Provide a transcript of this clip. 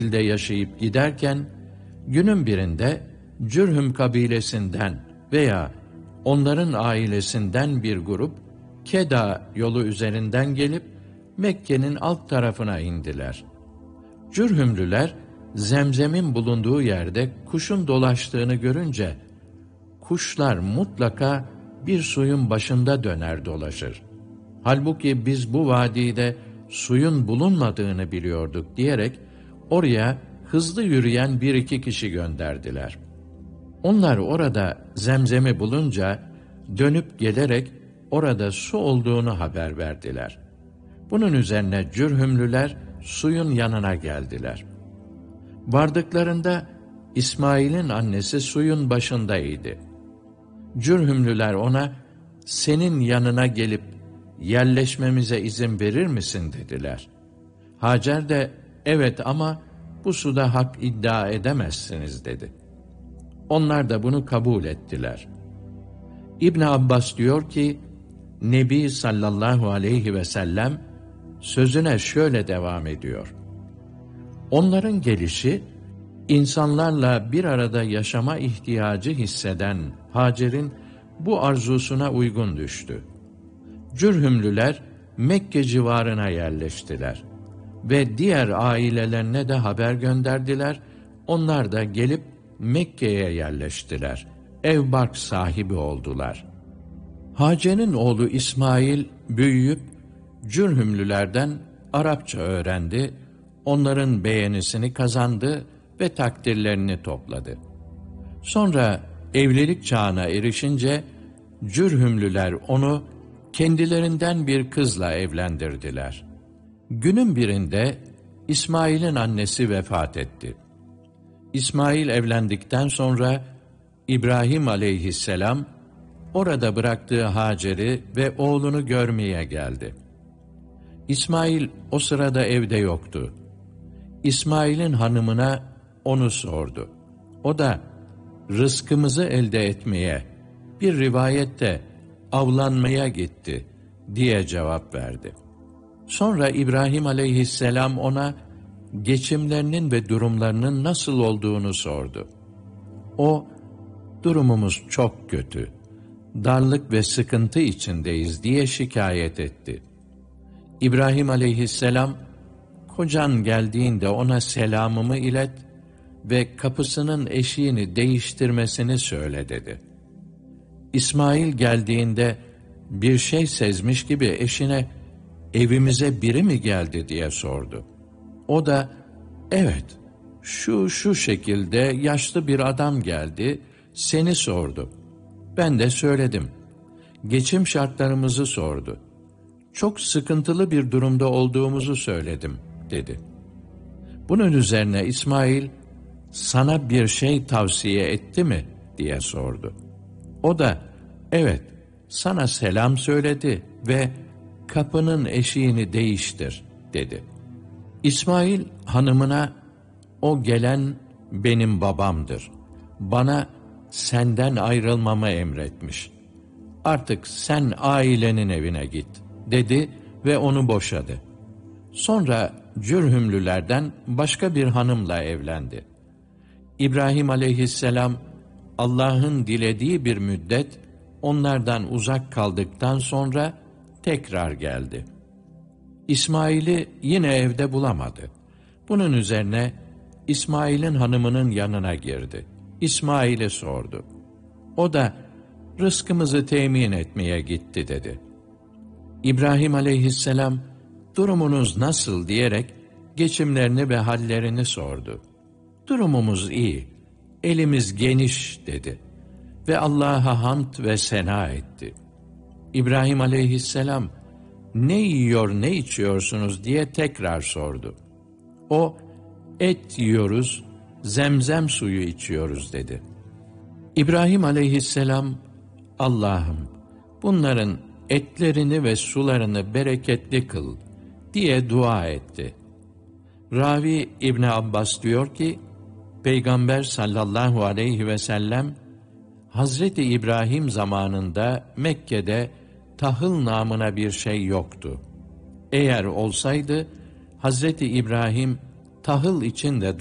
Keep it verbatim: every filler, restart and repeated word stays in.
de yaşayıp giderken, günün birinde Cürhüm kabilesinden veya onların ailesinden bir grup, Keda yolu üzerinden gelip Mekke'nin alt tarafına indiler. Cürhümlüler, Zemzem'in bulunduğu yerde kuşun dolaştığını görünce, kuşlar mutlaka bir suyun başında döner dolaşır. Halbuki biz bu vadide suyun bulunmadığını biliyorduk diyerek, oraya hızlı yürüyen bir iki kişi gönderdiler. Onlar orada Zemzem'i bulunca, dönüp gelerek orada su olduğunu haber verdiler. Bunun üzerine Cürhümlüler suyun yanına geldiler. Vardıklarında İsmail'in annesi suyun başındaydı. Cürhümlüler ona, senin yanına gelip yerleşmemize izin verir misin dediler. Hacer de, evet ama bu suda hak iddia edemezsiniz dedi. Onlar da bunu kabul ettiler. İbn Abbas diyor ki, Nebi sallallahu aleyhi ve sellem sözüne şöyle devam ediyor. Onların gelişi, insanlarla bir arada yaşama ihtiyacı hisseden Hacer'in bu arzusuna uygun düştü. Cürhümlüler Mekke civarına yerleştiler ve diğer ailelerine de haber gönderdiler. Onlar da gelip Mekke'ye yerleştiler. Evbark sahibi oldular. Hacer'in oğlu İsmail büyüyüp Cürhümlülerden Arapça öğrendi, onların beğenisini kazandı ve takdirlerini topladı. Sonra evlilik çağına erişince Cürhümlüler onu kendilerinden bir kızla evlendirdiler. Günün birinde İsmail'in annesi vefat etti. İsmail evlendikten sonra İbrahim aleyhisselam orada bıraktığı Hacer'i ve oğlunu görmeye geldi. İsmail o sırada evde yoktu. İsmail'in hanımına onu sordu. O da rızkımızı elde etmeye, bir rivayette avlanmaya gitti diye cevap verdi. Sonra İbrahim aleyhisselam ona geçimlerinin ve durumlarının nasıl olduğunu sordu. O, durumumuz çok kötü, darlık ve sıkıntı içindeyiz diye şikayet etti. İbrahim aleyhisselam, kocan geldiğinde ona selamımı ilet ve kapısının eşiğini değiştirmesini söyle dedi. İsmail geldiğinde bir şey sezmiş gibi eşine, evimize biri mi geldi diye sordu. O da, evet, şu şu şekilde yaşlı bir adam geldi, seni sordu. Ben de söyledim. Geçim şartlarımızı sordu. Çok sıkıntılı bir durumda olduğumuzu söyledim, dedi. Bunun üzerine İsmail, sana bir şey tavsiye etti mi diye sordu. O da, evet, sana selam söyledi ve kapının eşiğini değiştir, dedi. İsmail hanımına, o gelen benim babamdır. Bana senden ayrılmamı emretmiş. Artık sen ailenin evine git, dedi ve onu boşadı. Sonra Cürhümlülerden başka bir hanımla evlendi. İbrahim aleyhisselam, Allah'ın dilediği bir müddet onlardan uzak kaldıktan sonra tekrar geldi. İsmail'i yine evde bulamadı. Bunun üzerine İsmail'in hanımının yanına girdi. İsmail'e sordu. O da, rızkımızı temin etmeye gitti dedi. İbrahim aleyhisselam, durumunuz nasıl diyerek geçimlerini ve hallerini sordu. Durumumuz iyi, elimiz geniş dedi ve Allah'a hamd ve sena etti. İbrahim aleyhisselam, ne yiyor ne içiyorsunuz diye tekrar sordu. O, et yiyoruz, zemzem suyu içiyoruz dedi. İbrahim aleyhisselam, Allah'ım bunların etlerini ve sularını bereketli kıl diye dua etti. Ravi İbn Abbas diyor ki, Peygamber sallallahu aleyhi ve sellem, Hazreti İbrahim zamanında Mekke'de tahıl namına bir şey yoktu. Eğer olsaydı, Hazreti İbrahim tahıl için de